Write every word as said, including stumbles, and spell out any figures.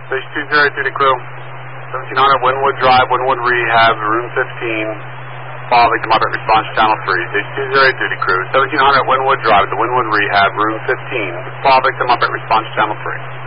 Station two zero eight duty crew. seventeen hundred Winwood Drive, Winwood Rehab, room fifteen. Fall victim object response channel three. Station two zero eight duty crew. seventeen hundred Winwood Drive, the Winwood Rehab, room fifteen. Fall victim object response channel three.